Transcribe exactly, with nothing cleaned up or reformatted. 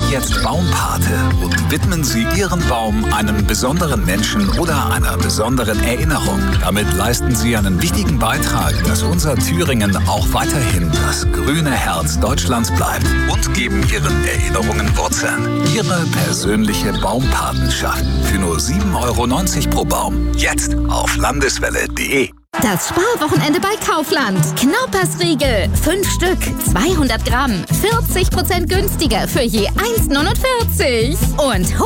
jetzt Baumpate und widmen Sie Ihren Baum einem besonderen Menschen oder einer besonderen Erinnerung. Damit leisten Sie einen wichtigen Beitrag, dass unser Thüringen auch weiterhin das grüne Herz Deutschlands bleibt und geben Ihren Erinnerungen Wurzeln. Ihre persönliche Baumpatenschaft für nur sieben Euro neunzig pro Baum. Jetzt auf landeswelle punkt de. Das Sparwochenende bei Kaufland. Knaupersriegel. Fünf Stück, zweihundert Gramm. vierzig Prozent günstiger für je eins Euro neunundvierzig. Und